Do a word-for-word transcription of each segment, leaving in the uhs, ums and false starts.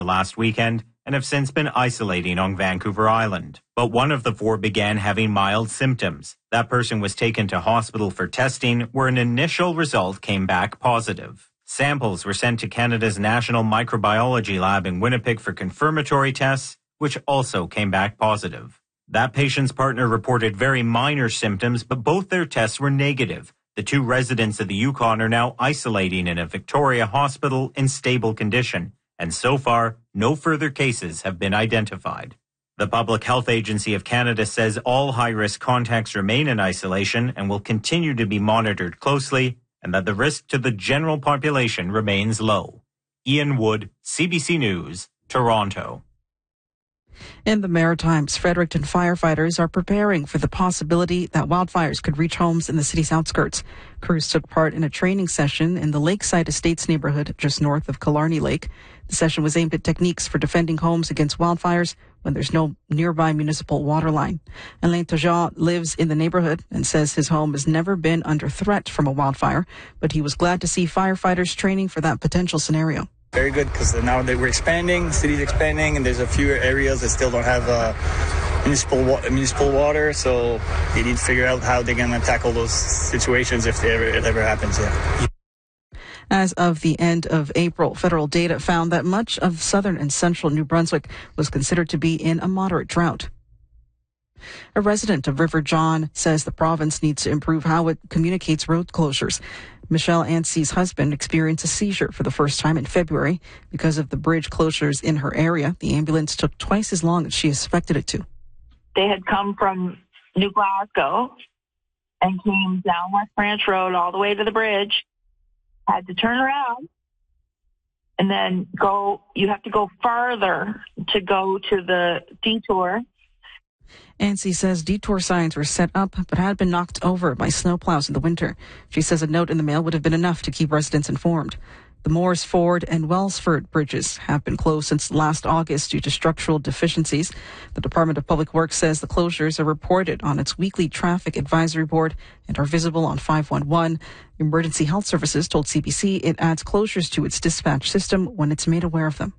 last weekend and have since been isolating on Vancouver Island. But one of the four began having mild symptoms. That person was taken to hospital for testing, where an initial result came back positive. Samples were sent to Canada's National Microbiology Lab in Winnipeg for confirmatory tests, which also came back positive. That patient's partner reported very minor symptoms, but both their tests were negative. The two residents of the Yukon are now isolating in a Victoria hospital in stable condition, and so far, no further cases have been identified. The Public Health Agency of Canada says all high-risk contacts remain in isolation and will continue to be monitored closely, and that the risk to the general population remains low. Ian Wood, C B C News, Toronto. In the Maritimes, Fredericton firefighters are preparing for the possibility that wildfires could reach homes in the city's outskirts. Crews took part in a training session in the Lakeside Estates neighborhood just north of Killarney Lake. The session was aimed at techniques for defending homes against wildfires when there's no nearby municipal water line. Alain Tajan lives in the neighborhood and says his home has never been under threat from a wildfire, but he was glad to see firefighters training for that potential scenario. Very good, because now that we're expanding, the city's expanding, and there's a few areas that still don't have uh, municipal wa- municipal water, so they need to figure out how they're going to tackle those situations if they ever, it ever happens. Yeah. As of the end of April, federal data found that much of southern and central New Brunswick was considered to be in a moderate drought. A resident of River John says the province needs to improve how it communicates road closures. Michelle Ansie's husband experienced a seizure for the first time in February because of the bridge closures in her area. The ambulance took twice as long as she expected it to. They had come from New Glasgow and came down West Branch Road all the way to the bridge, had to turn around, and then go, you have to go farther to go to the detour. Ansie says detour signs were set up but had been knocked over by snowplows in the winter. She says a note in the mail would have been enough to keep residents informed. The Moores Ford and Wellsford bridges have been closed since last August due to structural deficiencies. The Department of Public Works says the closures are reported on its weekly traffic advisory board and are visible on five one one. Emergency Health Services told C B C it adds closures to its dispatch system when it's made aware of them.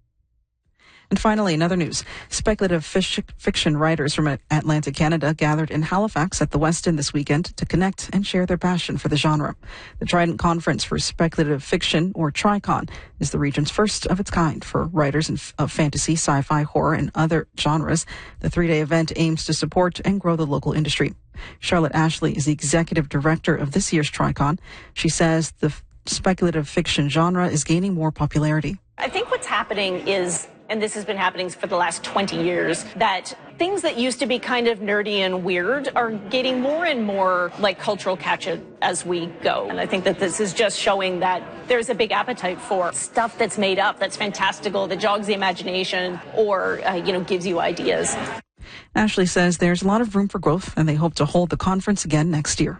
And finally, in other news, speculative fish, fiction writers from Atlantic Canada gathered in Halifax at the Westin this weekend to connect and share their passion for the genre. The Trident Conference for Speculative Fiction, or TriCon, is the region's first of its kind for writers of fantasy, sci-fi, horror, and other genres. The three-day event aims to support and grow the local industry. Charlotte Ashley is the executive director of this year's TriCon. She says the speculative fiction genre is gaining more popularity. I think what's happening is, and this has been happening for the last twenty years, that things that used to be kind of nerdy and weird are getting more and more like cultural catch as we go. And I think that this is just showing that there's a big appetite for stuff that's made up, that's fantastical, that jogs the imagination, or, uh, you know, gives you ideas. Ashley says there's a lot of room for growth, and they hope to hold the conference again next year.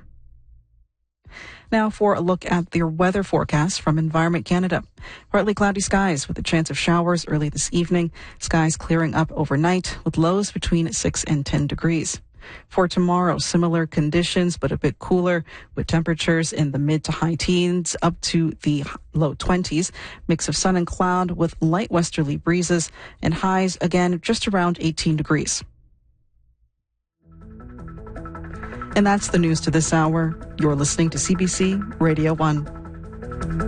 Now for a look at the weather forecast from Environment Canada. Partly cloudy skies with a chance of showers early this evening. Skies clearing up overnight with lows between six and ten degrees. For tomorrow, similar conditions, but a bit cooler with temperatures in the mid to high teens up to the low twenties. Mix of sun and cloud with light westerly breezes and highs again just around eighteen degrees. And that's the news to this hour. You're listening to C B C Radio one.